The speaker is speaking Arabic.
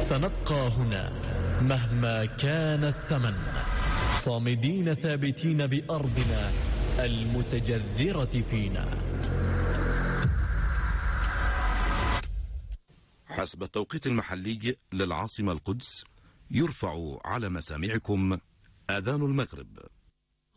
سنبقى هنا مهما كان الثمن، صامدين ثابتين بأرضنا المتجذرة فينا. حسب التوقيت المحلي للعاصمة القدس، يرفع على مسامعكم آذان المغرب.